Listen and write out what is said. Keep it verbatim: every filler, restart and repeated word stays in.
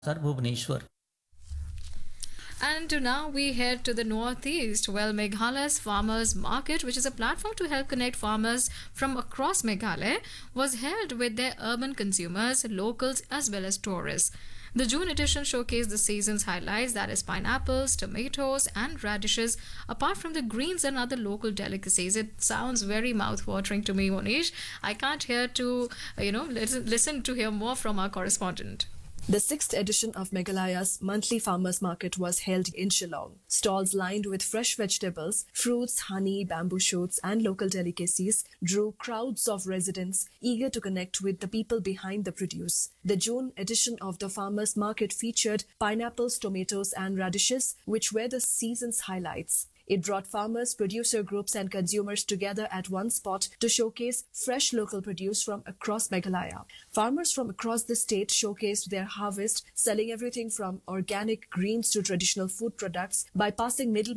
Sir Bhubaneswar. And to now we head to the northeast. Well, Meghalaya's Farmers Market, which is a platform to help connect farmers from across Meghalaya, was held with their urban consumers, locals, as well as tourists. The June edition showcased the season's highlights, that is pineapples, tomatoes, and radishes, apart from the greens and other local delicacies. It sounds very mouth-watering to me, Monish. I can't hear to, uh, you know, listen, listen to hear more from our correspondent. The sixth edition of Meghalaya's monthly farmers market was held in Shillong. Stalls lined with fresh vegetables, fruits, honey, bamboo shoots, and local delicacies drew crowds of residents eager to connect with the people behind the produce. The June edition of the farmers market featured pineapples, tomatoes, and radishes, which were the season's highlights. It brought farmers, producer groups, and consumers together at one spot to showcase fresh local produce from across Meghalaya. Farmers from across the state showcased their harvest, selling everything from organic greens to traditional food products, bypassing middle